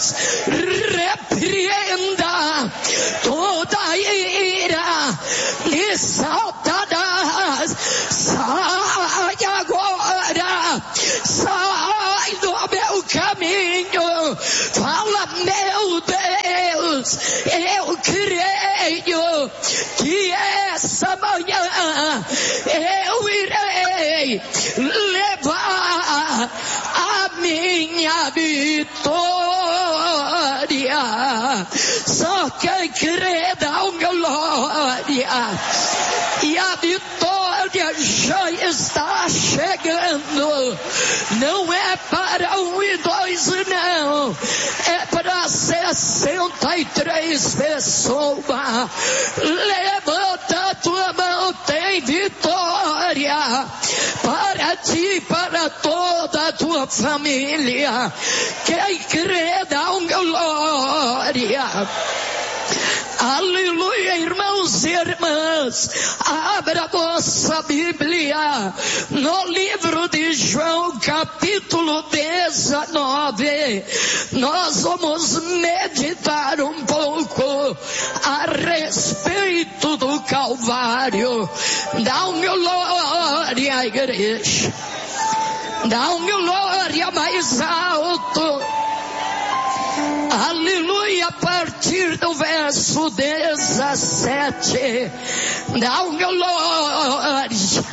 repreenda toda ira de Satanás. Sai agora, sai do meu caminho. Fala, meu Deus, eu creio que essa manhã eu irei levar a minha vitória. Só quem crê dá uma glória. E a vitória já está chegando. Não é para 1 e 2, não. É para 63 pessoas. Levanta a tua mão, tem vitória para ti, para toda a tua família. Quem crê dá uma glória. Aleluia, irmãos e irmãs. Abra a vossa Bíblia no livro de João, capítulo 19. Nós vamos meditar um pouco a respeito do Calvário. Dá um glória, igreja. Dá um glória mais alto. Aleluia, a partir do verso 17, dá um glória.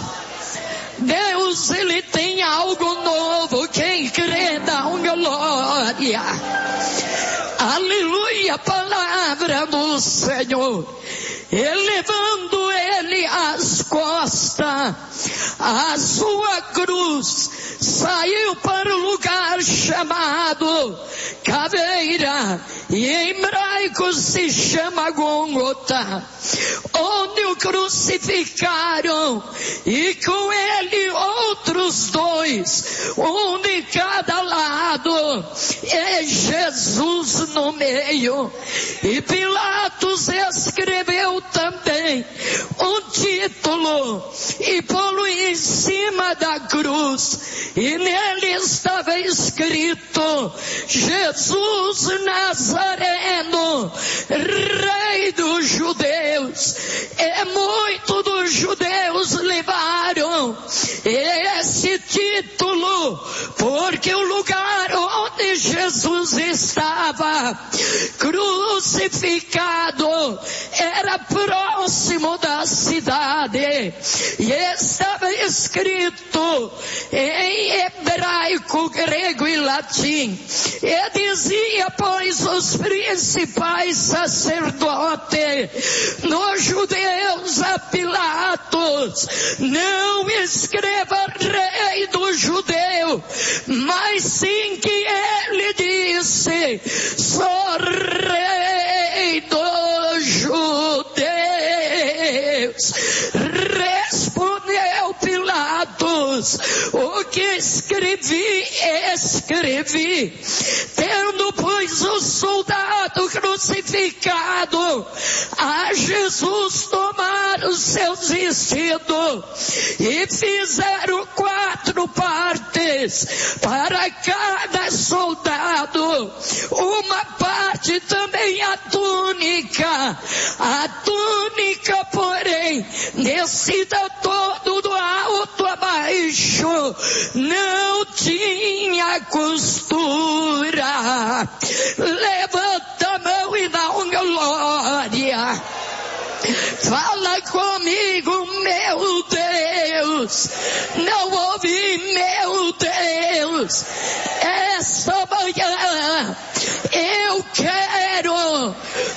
Deus, Ele tem algo novo, quem crê dá um glória. Aleluia, a palavra do Senhor. Elevando Ele as costas, a sua cruz, saiu para o lugar chamado Caveira, e em hebraico se chama Gólgota, onde o crucificaram, e com ele outros dois, um de cada lado, e Jesus no meio. E Pilatos escreveu também um título e pô-lo em cima da cruz, e nele estava escrito: Jesus Nazareno, Rei dos Judeus. E muitos dos judeus levaram esse título porque o lugar onde Jesus estava crucificado era próximo da cidade, e estava escrito em hebraico, grego e latim, e dizia: pois os principais sacerdotes nos judeus a Pilatos: não escreva Rei do Judeu, mas sim que ele disse: sou Rei dos Judeus. Respondeu Pilatos: o que escrevi, escrevi. Tendo, pois, o soldado crucificado a Jesus, tomaram seus vestidos e fizeram 4 partes para cada soldado, uma parte também a túnica, porém, descida todo do alto a baixo, não tinha costura. Levanta a mão e dá uma glória. Fala comigo, meu Deus. Não ouvi, meu Deus. Esta manhã eu quero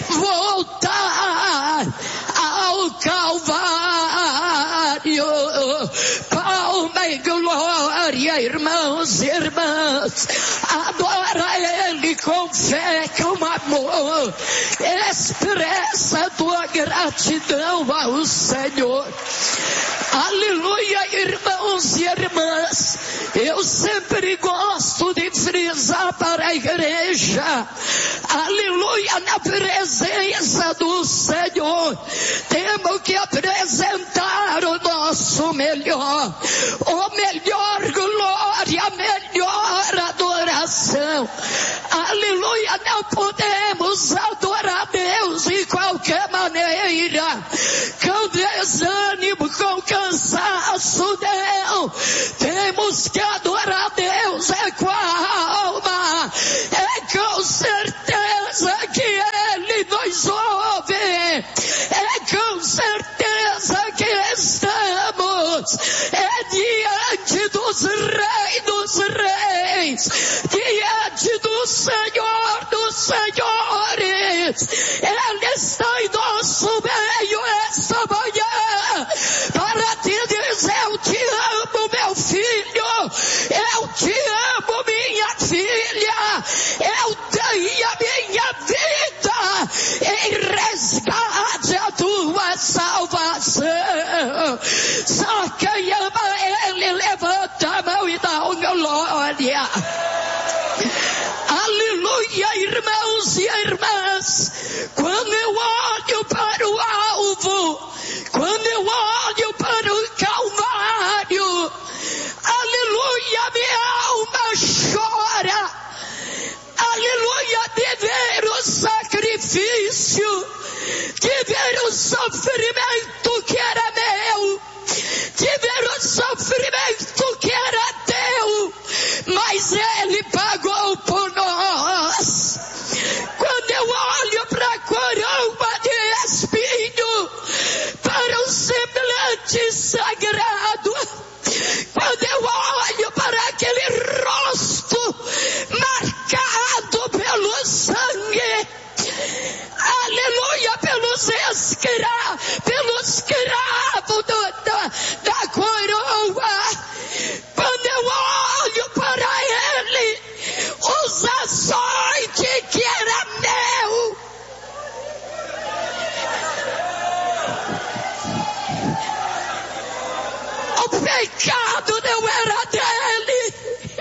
voltar ao Calvário. Palma e glória, irmãos e irmãs. Adora Ele com fé, com amor. Expressa tua gratidão ao Senhor. Aleluia, irmãos e irmãs. Eu sempre gosto de frisar para a igreja: aleluia, na presença do Senhor temos que apresentar o nosso melhor, o melhor glória, a melhor adoração. Aleluia, não podemos adorar Deus de qualquer maneira, com desânimo, com cansaço, não. Temos que adorar Deus com a alma, com certeza que Ele nos ouve, com certeza que estamos diante dos Reis dos Reis, diante do Senhor dos Senhores. Ele está em nosso meio esta manhã para te dizer: eu te amo, meu filho, eu te amo, minha filha, eu dei a minha vida em resgate a tua salvação. Só quem ama Ele levanta a mão e dá uma glória. Aleluia, irmãos e irmãs. Quando eu olho para o alvo, quando eu olho para o Calvário, aleluia, minha alma chora. Aleluia, de ver o sacrifício, de ver o sofrimento que era meu, de ver o sofrimento que era teu, mas Ele pagou por nós. Quando eu olho para a coroa de espinho, para o semblante sagrado, quando eu olho para aquele rosto marcado pelo sangue, aleluia, pelos escravos da coroa, quando eu olho para Ele, os açoites que era meu, o pecado não era dele.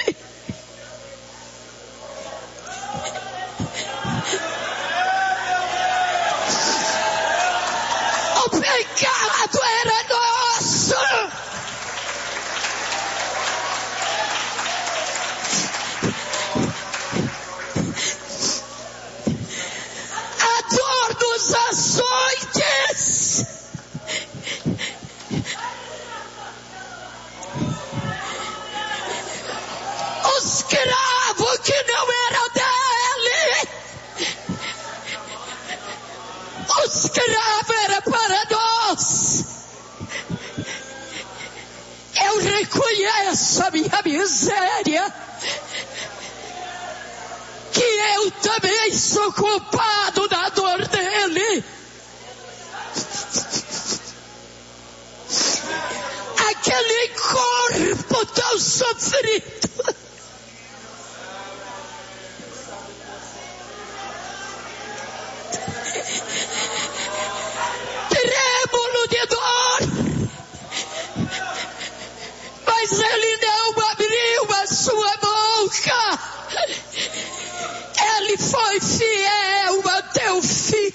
O pecado era nosso. A dor dos açoites, o escravo que não era dele, o escravo era para nós. Eu reconheço a minha miséria, que eu também sou culpado da dor dele. Aquele corpo tão sofrido, trêmulo de dor, mas Ele não abriu a sua boca. Ele foi fiel até o fim.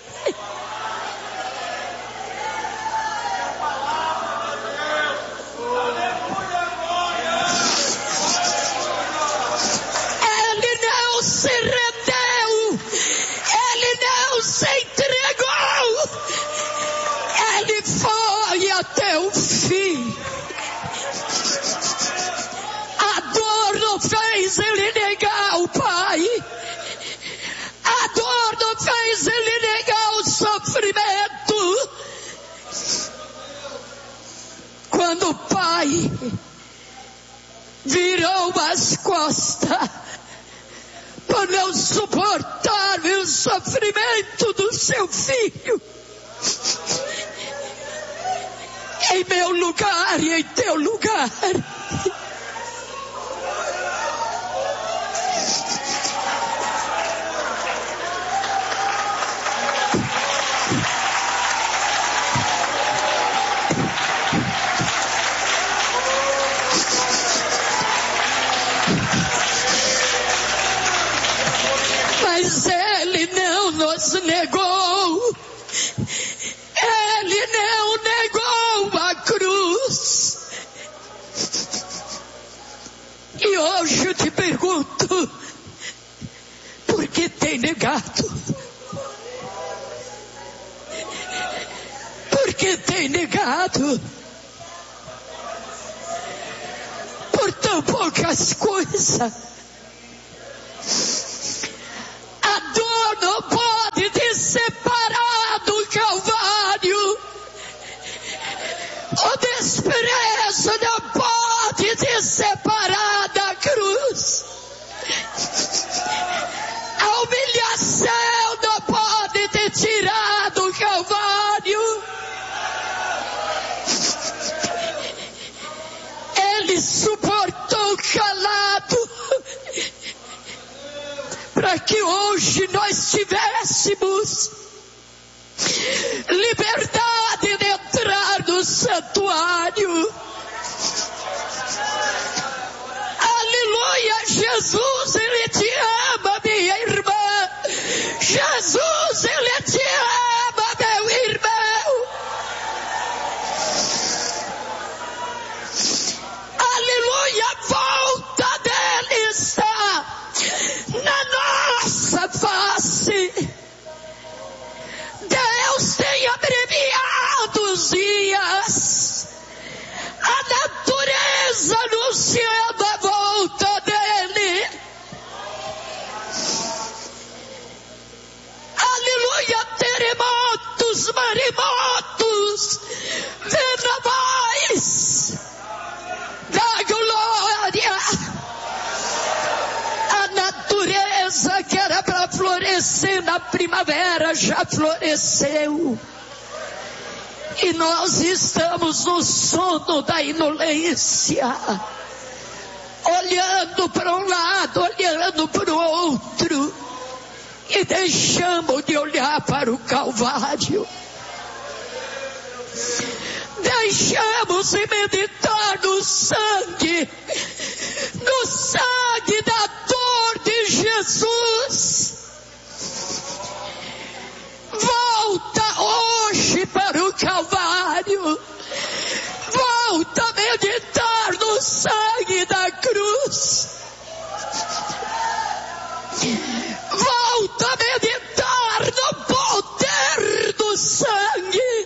Ele não se rendeu, Ele não se entregou, Ele foi até o fim. A dor não fez Ele negar o Pai, a dor não fez Ele negar o sofrimento. Quando o Pai virou as costas por não suportar o sofrimento do seu filho, em meu lugar e em teu lugar, mas Ele não nos negou, Ele não negou a cruz. E hoje eu te pergunto, por que negado? Por que tem negado? Por tão poucas coisas. A dor não pode te separar do Calvário. O desprezo não pode te separar da cruz. A humilhação não pode te tirar do Calvário. Ele suportou calado para que hoje nós tivéssemos liberdade de entrar no santuário. Aleluia, Jesus, Ele te ama, minha irmã. Jesus, Ele te ama, meu irmão. Aleluia, a volta dele está na nossa face. Deus tem abreviado os dias. A natureza anunciando a volta dele. Aleluia, terremotos, maremotos, vendavales da glória. A natureza que era para florescer na primavera já floresceu. E nós estamos no sono da indolência, olhando para um lado, olhando para o outro, e deixamos de olhar para o Calvário. Deixamos de meditar no sangue da dor de Jesus. Volta hoje para o Calvário. Volta a meditar no sangue da cruz. Volta a meditar no poder do sangue.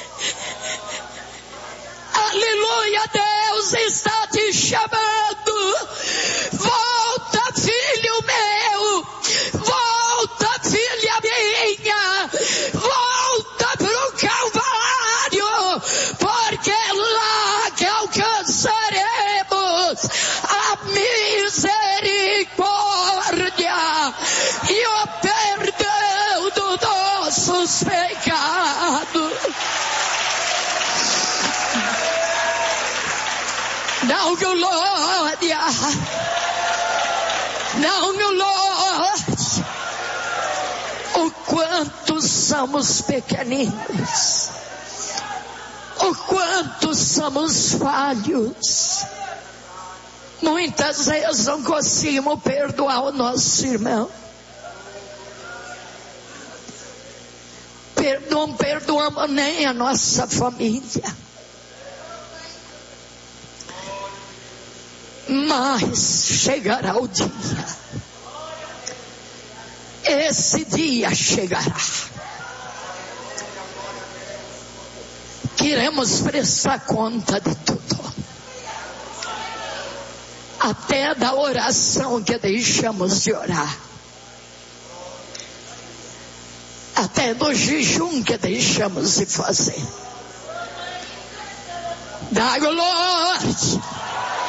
Aleluia, Deus está te chamando. Volta, filho meu. Volta, filha minha. Volta pro Calvário, porque é lá que alcançaremos a misericórdia e o perdão dos nossos pecados. Não glória, não glória. O quanto somos pequeninos, o quanto somos falhos. Muitas vezes não conseguimos perdoar o nosso irmão. Não perdoamos nem a nossa família. Mas chegará o dia. Esse dia chegará. Queremos prestar conta de tudo. Até da oração que deixamos de orar. Até do jejum que deixamos de fazer. Da glória.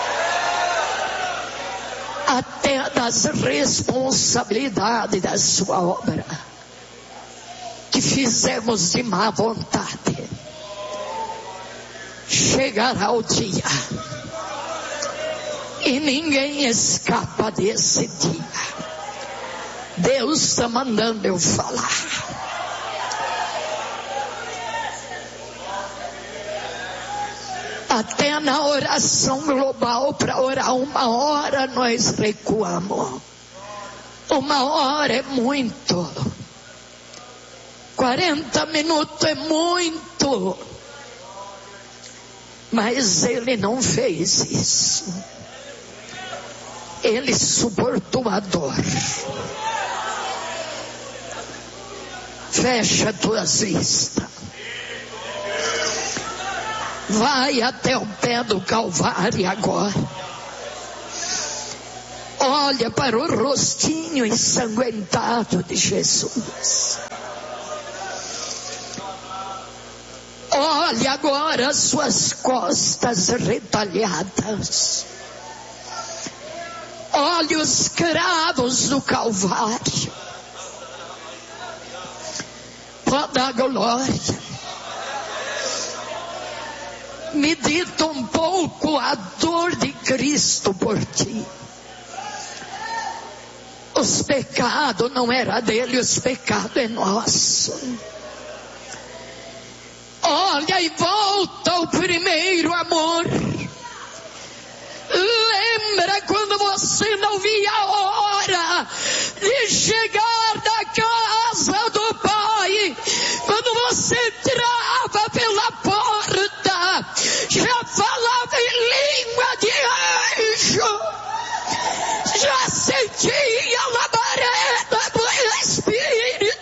Até das responsabilidades da sua obra, que fizemos de má vontade. Chegará o dia, e ninguém escapa desse dia. Deus está mandando eu falar. Até na oração global, para orar 1 hora, nós recuamos. 1 hora é muito. 40 minutos é muito. Mas ele não fez isso. Ele suportou a dor. Fecha tuas vistas. Vai até o pé do Calvário agora. Olha para o rostinho ensanguentado de Jesus. Olha agora as suas costas retalhadas. Olha os cravos do Calvário. Pode dar glória. Medita um pouco a dor de Cristo por ti. Os pecados não era dele, os pecados é nosso. Olha e volta ao primeiro amor. Lembra quando você não via a hora de chegar da casa do Pai, quando você entrava pela porta, já falava em língua de anjo, já sentia a labareda do Espírito.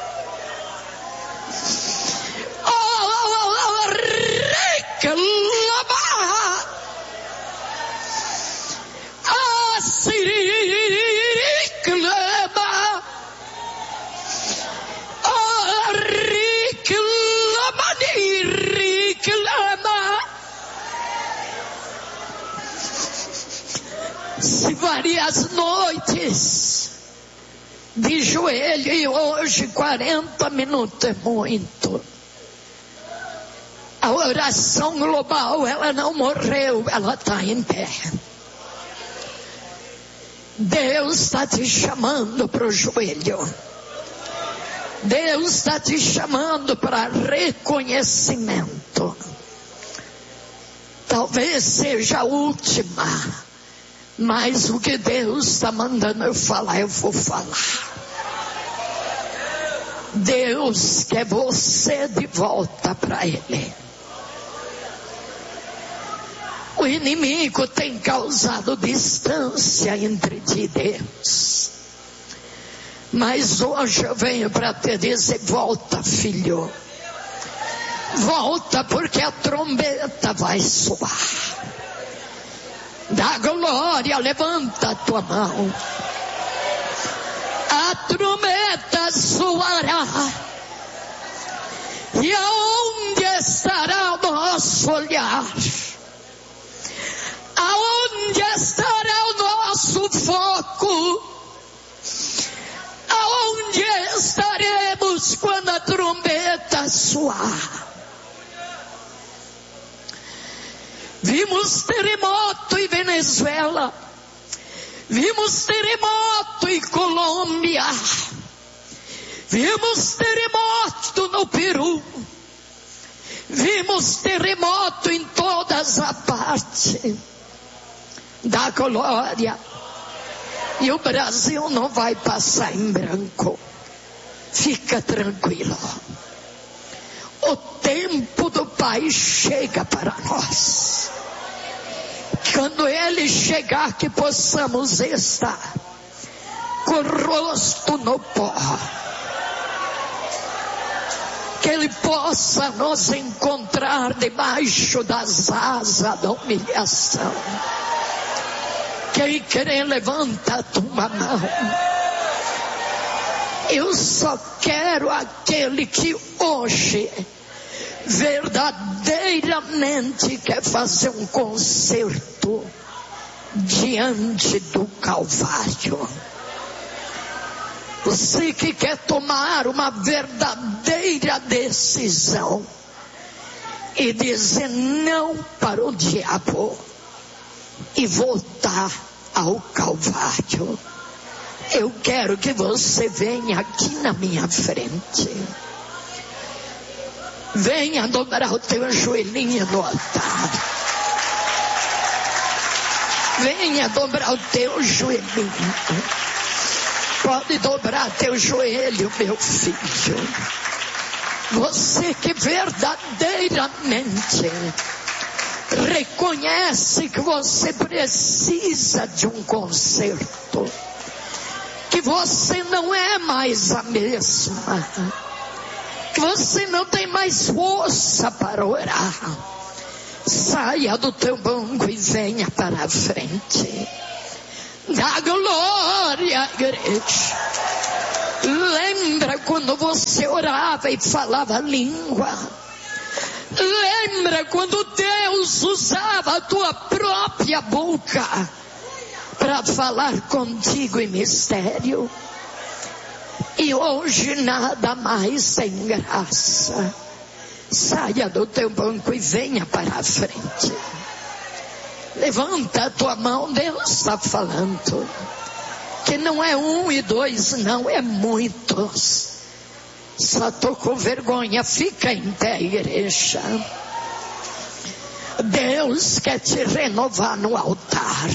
Se várias noites de joelho e hoje 40 minutos é muito. A oração global, ela não morreu, ela está em pé. Deus está te chamando para o joelho. Deus está te chamando para reconhecimento. Talvez seja a última, mas o que Deus está mandando eu falar, eu vou falar. Deus quer você de volta para Ele. O inimigo tem causado distância entre ti e Deus. Mas hoje eu venho para te dizer, volta, filho. Volta, porque a trombeta vai soar. Dá glória, levanta a tua mão. A trombeta soará. E aonde estará o nosso olhar? Aonde estará o nosso foco? Aonde estaremos quando a trombeta soar? Vimos terremoto em Venezuela. Vimos terremoto em Colômbia. Vimos terremoto no Peru. Vimos terremoto em todas as partes. Da glória. E o Brasil não vai passar em branco. Fica tranquilo. O tempo do Pai chega para nós. Quando Ele chegar, que possamos estar com o rosto no pó. Que Ele possa nos encontrar debaixo das asas da humilhação. Quem quer, levanta a tua mão. Eu só quero aquele que hoje verdadeiramente quer fazer um concerto diante do Calvário. Você que quer tomar uma verdadeira decisão e dizer não para o diabo e voltar ao Calvário. Eu quero que você venha aqui na minha frente. Venha dobrar o teu joelhinho no altar. Venha dobrar o teu joelhinho. Pode dobrar teu joelho, meu filho. Você que verdadeiramente reconhece que você precisa de um conserto, que você não é mais a mesma, que você não tem mais força para orar, saia do teu banco e venha para a frente. Dá glória à igreja. Lembra quando você orava e falava língua? Lembra quando Deus usava a tua própria boca para falar contigo em mistério? E hoje nada mais tem graça. Saia do teu banco e venha para a frente. Levanta a tua mão, Deus está falando. Que não é 1 e 2, não, é muitos. Só estou com vergonha, fica em pé, igreja. Deus quer te renovar no altar.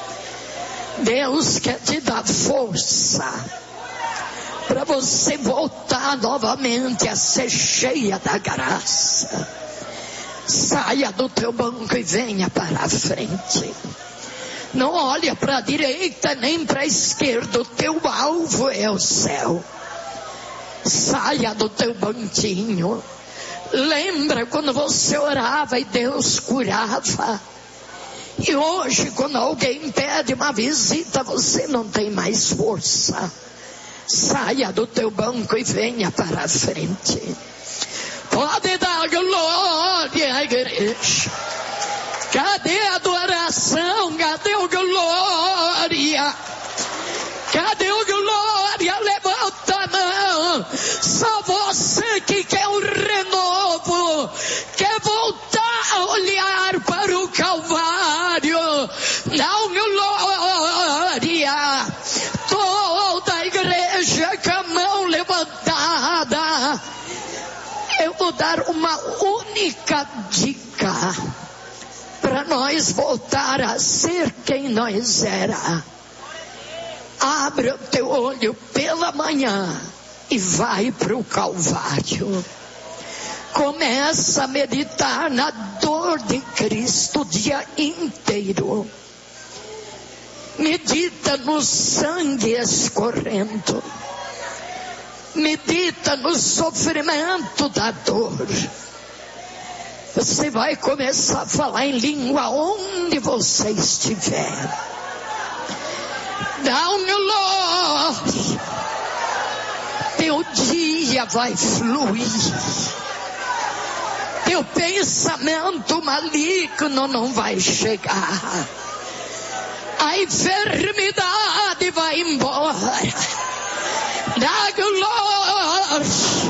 Deus quer te dar força para você voltar novamente a ser cheia da graça. Saia do teu banco e venha para a frente. Não olha para a direita nem para a esquerda. O teu alvo é o céu. Saia do teu banquinho. Lembra quando você orava e Deus curava? E hoje quando alguém pede uma visita, você não tem mais força. Saia do teu banco e venha para a frente. Pode dar glória à igreja. Cadê a adoração? Cadê o glória? Cadê o glória? Levanta a mão. Só você que quer um renovo, quer voltar a olhar para o Calvário. Dá glória. Toda a igreja com a mão levantada. Eu vou dar uma única dica para nós voltar a ser quem nós era. Abre o teu olho pela manhã e vai para o Calvário. Começa a meditar na dor de Cristo o dia inteiro. Medita no sangue escorrendo. Medita no sofrimento da dor. Você vai começar a falar em língua onde você estiver. Dá glória. Teu dia vai fluir. Teu pensamento maligno não vai chegar. A enfermidade vai embora. Dá glória.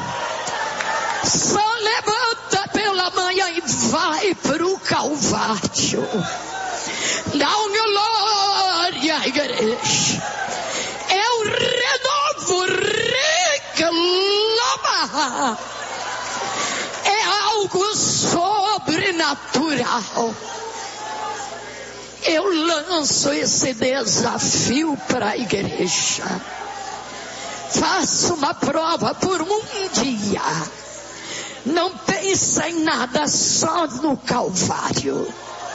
Só levanta pela manhã e vai para o Calvário. Dá glória, igreja. É o renovo, reclama. É algo sobrenatural. Eu lanço esse desafio para a igreja. Faça uma prova por um dia. Não pensa em nada, só no Calvário.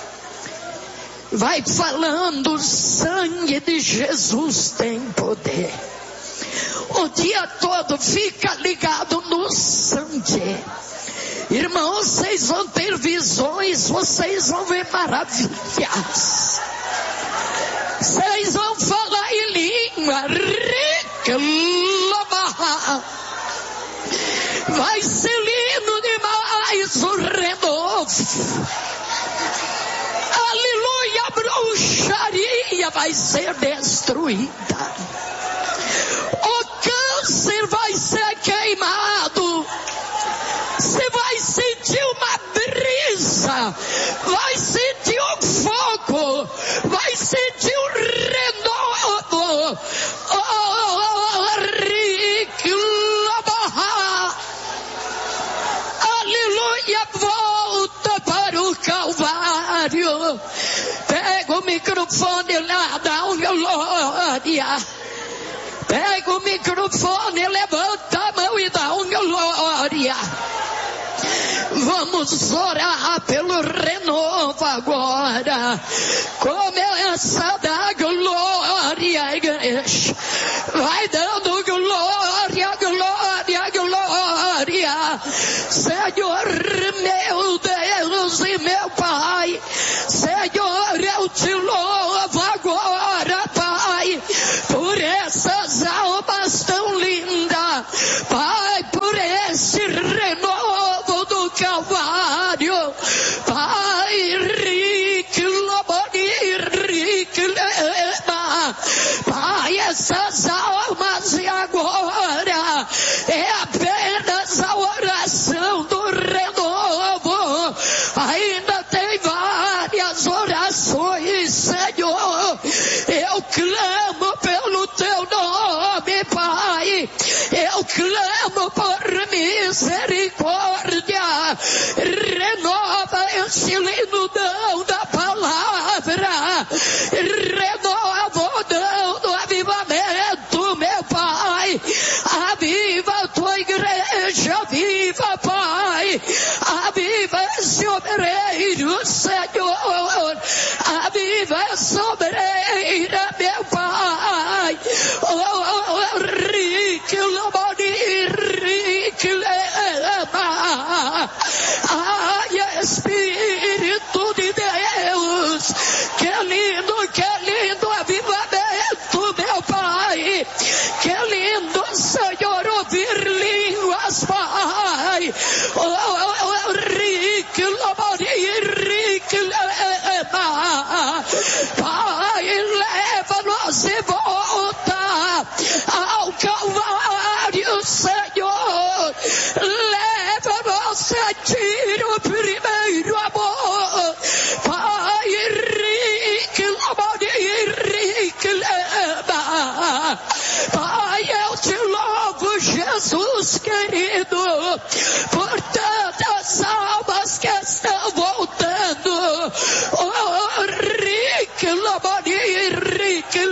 Vai falando, o sangue de Jesus tem poder. O dia todo fica ligado no sangue. Irmãos, vocês vão ter visões, vocês vão ver maravilhas. Vocês vão falar em língua. Vai ser lindo demais o renovo. Aleluia, a bruxaria vai ser destruída. O câncer vai ser queimado. Você vai sentir uma brisa. Vai sentir um fogo. Vai sentir um renovo. Aleluia, volta para o Calvário. Pega o microfone lá, dá uma glória. Pega o microfone, levanta a mão e dá uma glória. Vamos orar pelo renovo agora. Começa a dar glória, igreja. Vai dando glória, glória, glória. sim, meu Pai. Senhor, eu te louvo agora, Pai, por essas almas tão lindas, Pai, por esse renovo do Calvário, Pai, Pai, essas almas e agora é apenas a oração do renovo. Ainda tem várias orações, Senhor. Eu clamo pelo teu nome, Pai. Eu clamo por misericórdia. Renova esse lindo dom da palavra. Renova o dom do avivamento, meu Pai. Aviva a tua igreja, viva, Pai. Aviva esse obreiro, Senhor. Aviva essa obreira, meu Pai. Oh, rique, lomoni, rique, lema. Ai, Espírito de Deus, que lindo avivamento, meu Pai. Que lindo, Senhor, ouvir línguas, Pai. Oh, rique, lomoni, rique, lema. Pai, leva-nos de volta ao Calvário, Senhor. Leva-nos a sentir o primeiro amor. Pai, rique, lomoni, rique, lema. Pai, eu te louvo, Jesus querido, por tantas almas que estão voltando. Oh, rique, lomoni, rique,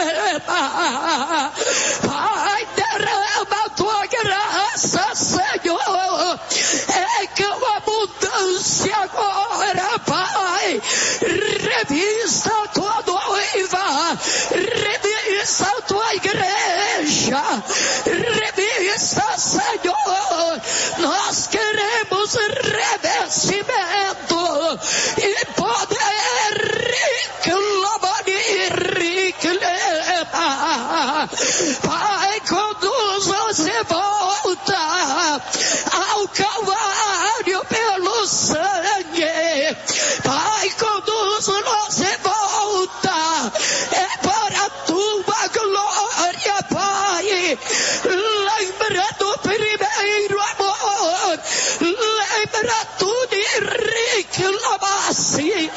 lema. Pai, derrama a tua graça, Senhor. É que uma abundância agora, Pai. Revista a tua noiva. Revista a tua igreja. Revista, Senhor. Nós queremos revestimento e poder. Rique, lomoni, rique, lema. Pai, conduz-nos de volta ao Calvário pelo sangue. Pai, conduz-nos de volta. É para a tua glória, Pai. Lembra do primeiro amor. Lembra tudo e rique, lamassi.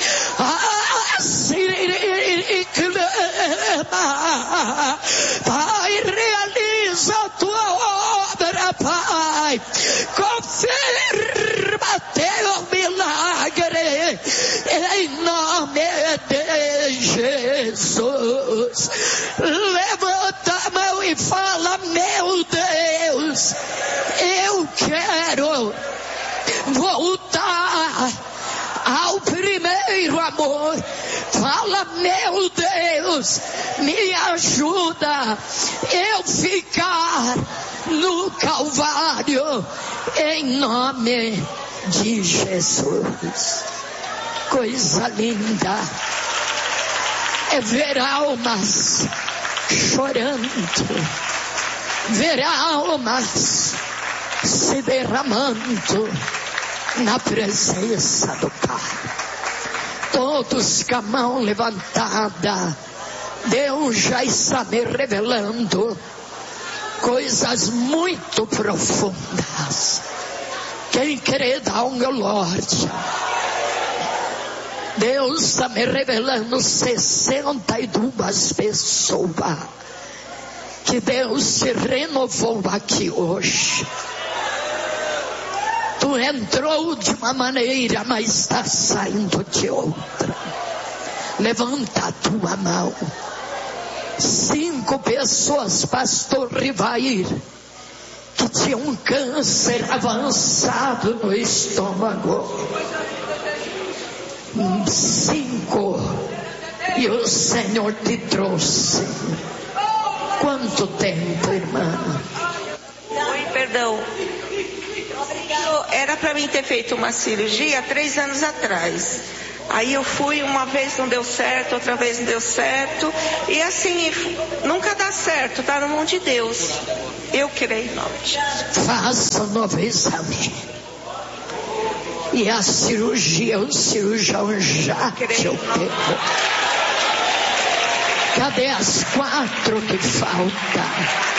Pai, realiza a tua obra, Pai. Confirma teu milagre em nome de Jesus. Levanta a mão e fala: meu Deus, eu quero voltar ao primeiro amor. Fala: meu Deus, me ajuda eu ficar no Calvário, em nome de Jesus. Coisa linda é ver almas chorando, ver almas se derramando na presença do Pai. Todos com a mão levantada. Deus já está me revelando coisas muito profundas. Quem crê, dá um glória. Deus está me revelando 62 pessoas que Deus se renovou aqui hoje. Tu entrou de uma maneira, mas está saindo de outra. Levanta a tua mão. 5 pessoas, pastor Rivair, que tinham um câncer avançado no estômago. 5. E o Senhor te trouxe. Quanto tempo, irmã? Oi, perdão. era para mim ter feito uma cirurgia 3 anos atrás. Aí eu fui, uma vez não deu certo, outra vez não deu certo. E assim, nunca dá certo, tá na mão de Deus. Eu creio em nome de Jesus. Faça um novo exame. E a cirurgia, o cirurgião já te operou. Cadê as 4 que faltam?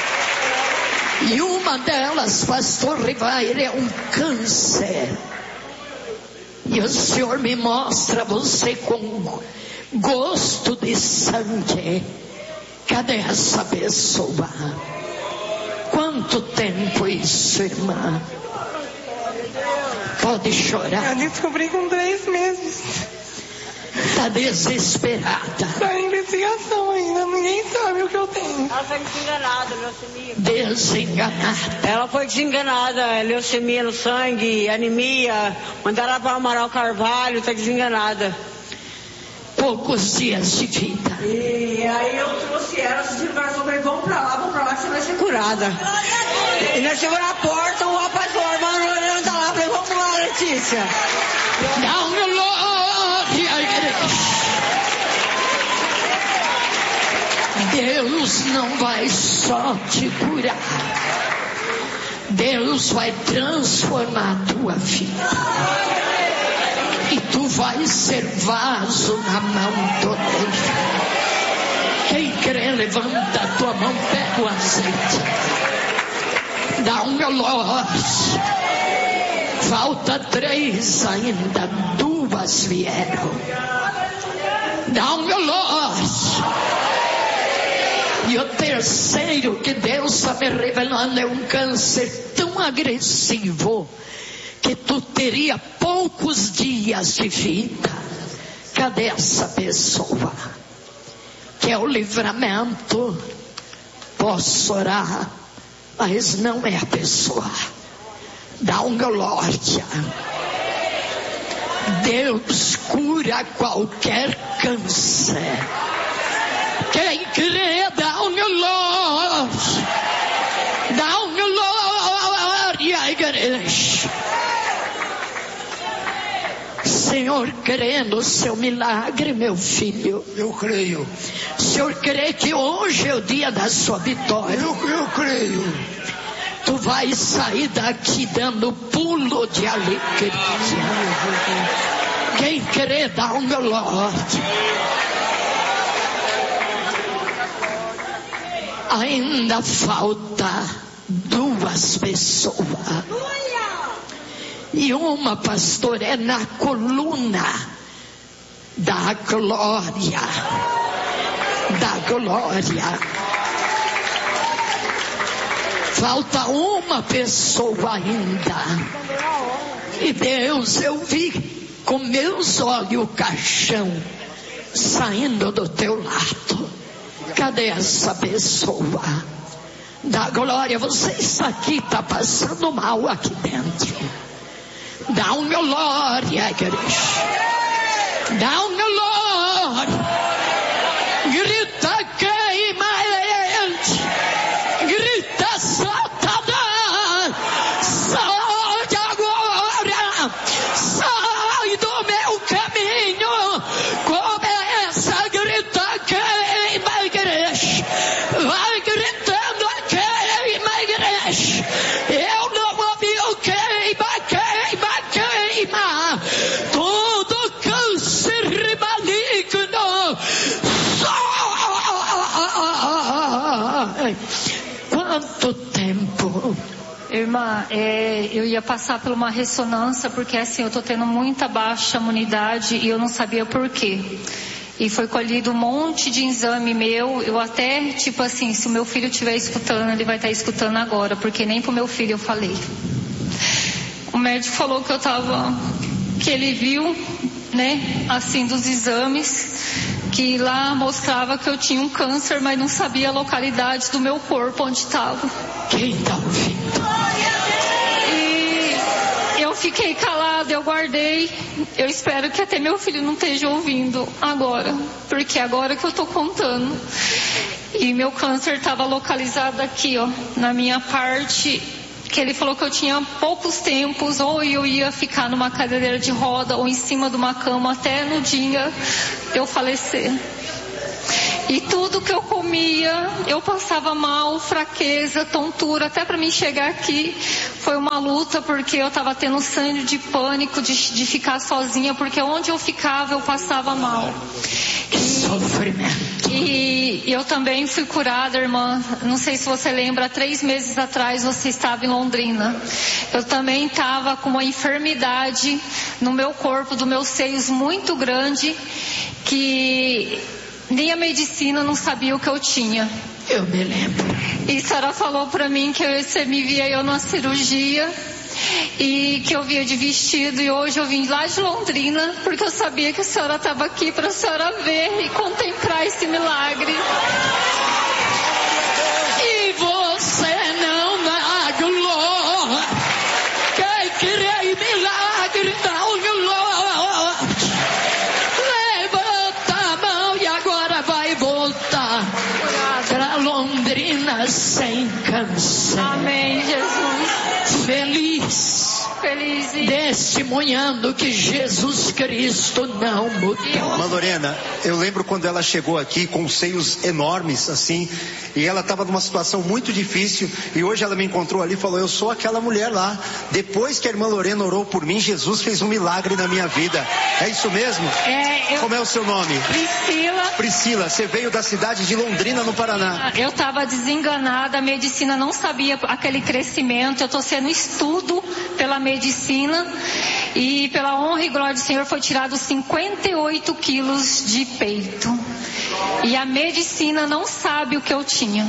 E uma delas, pastor Rivaire, é um câncer. E o Senhor me mostra você com gosto de sangue. Cadê essa pessoa? Quanto tempo isso, irmã? Pode chorar. Eu descobri com 3 meses. Está desesperada. Está em investigação ainda, ninguém sabe o que eu tenho. Ela foi desenganada, leucemia. Desenganada. Ela foi desenganada, leucemia no sangue, anemia. Mandaram ela para Amaral Carvalho, está desenganada. Poucos dias de vida. E aí eu trouxe ela, esse coração, falei, vamos pra lá, que você vai ser curada. E nós chegamos na porta, o rapaz falou, irmão, não tá lá, falei, vamos lá, Letícia. Dá um glória à igreja. Deus não vai só te curar. Deus vai transformar a tua vida. E tu vais ser vaso na mão do Deus. Quem crê, levanta a tua mão, pega o azeite. Dá um glória. Falta 3 ainda, 2 vieram. Dá um glória. E o terceiro que Deus está me revelando é um câncer tão agressivo que tu teria poucos dias de vida. Cadê essa pessoa? Que é o livramento. Posso orar, mas não é a pessoa. Dá um glória. Deus cura qualquer câncer. Quem crê, dá um glória. Dá um glória à igreja. Senhor, crê no seu milagre, meu filho. Eu creio. Senhor, crê que hoje é o dia da sua vitória. Eu creio. Tu vais sair daqui dando pulo de alegria. Quem crê, dá um glória. Ainda falta 2 pessoas. E uma, pastor, é na coluna da glória. Da glória. Falta uma pessoa ainda. E Deus, eu vi com meus olhos o caixão saindo do teu lado. Cadê essa pessoa? Da glória, você está aqui, está passando mal aqui dentro. Dá um glória, igreja. Dá um glória. Grita, queima ele. Grita, Satanás. Sai agora. Sai do meu caminho. Começa a gritar, queima a igreja. Vai gritando, queima a igreja. Eu não ouvi o queima, queima, queima. Todo câncer maligno. Sai. Quanto tempo? Irmã, eu ia passar por uma ressonância porque assim, eu tô tendo muita baixa imunidade e eu não sabia por quê. E foi colhido um monte de exame meu. Eu até, tipo assim, se o meu filho estiver escutando, ele vai estar escutando agora, porque nem pro meu filho eu falei. O médico falou que que ele viu, né, assim, dos exames, que lá mostrava que eu tinha um câncer, mas não sabia a localidade do meu corpo onde estava. Quem está ouvindo? E eu fiquei calada, eu guardei. Eu espero que até meu filho não esteja ouvindo agora, porque agora que eu tô contando. E meu câncer estava localizado aqui, ó, na minha parte que ele falou que eu tinha poucos tempos, ou eu ia ficar numa cadeira de roda ou em cima de uma cama até no dia eu falecer. E tudo que eu comia, eu passava mal, fraqueza, tontura, até para mim chegar aqui foi uma luta, porque eu estava tendo um sangue de pânico de ficar sozinha, porque onde eu ficava eu passava mal. E eu também fui curada, irmã. Não sei se você lembra, 3 meses atrás você estava em Londrina. Eu também estava com uma enfermidade no meu corpo, dos meus seios muito grande, que nem a medicina não sabia o que eu tinha. Eu me lembro. E a senhora falou pra mim que você me via eu na cirurgia e que eu via de vestido, e hoje eu vim lá de Londrina porque eu sabia que a senhora estava aqui para a senhora ver e contemplar esse milagre. E você não dá glória. Quem crê em milagre dá glória. Levanta a mão e agora vai voltar para Londrina sem canção. Amém, Jesus. Feliz testemunhando que Jesus Cristo não mudou. Irmã Lorena, eu lembro quando ela chegou aqui com seios enormes assim, e ela estava numa situação muito difícil, e hoje ela me encontrou ali e falou: eu sou aquela mulher lá. Depois que a irmã Lorena orou por mim, Jesus fez um milagre na minha vida. É isso mesmo? Como é o seu nome? Priscila, você veio da cidade de Londrina, no Paraná. Eu estava desenganada, a medicina não sabia aquele crescimento. Eu estou sendo estudo pela medicina, e pela honra e glória do Senhor foi tirado 58 quilos de peito, e a medicina não sabe o que eu tinha.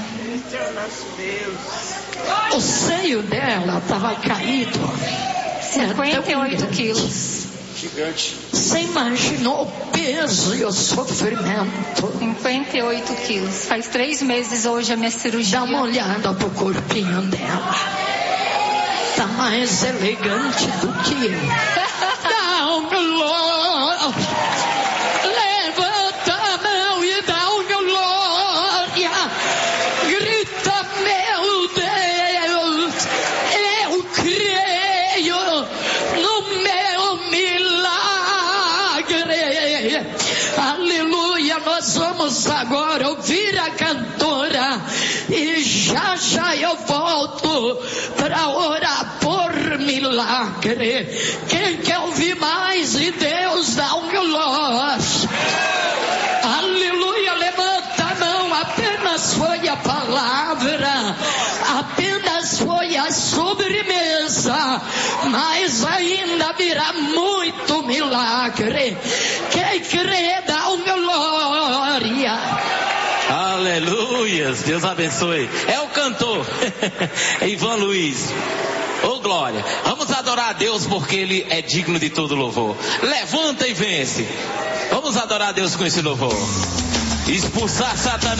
O seio dela estava caído. 58 quilos. Gigante. Você imaginou o peso e o sofrimento? 58 quilos. Faz 3 meses hoje a minha cirurgia. Dá uma olhada pro corpinho dela. Tá mais elegante do que eu. Dá um glória. Levanta a mão e dá um glória. Grita: meu Deus, eu creio no meu milagre. Aleluia. Nós vamos agora ouvir a cantora, e já eu volto para orar por milagre. Quem quer ouvir mais de Deus, dá um glória. Aleluia. Levanta a mão. Apenas foi a palavra, apenas foi a sobremesa, mas ainda virá muito milagre. Quem crê, dá um glória. Aleluias, Deus abençoe. É o cantor Ivan Luiz. Ô glória, vamos adorar a Deus porque Ele é digno de todo louvor. Levanta e vence. Vamos adorar a Deus com esse louvor. Expulsar Satanás.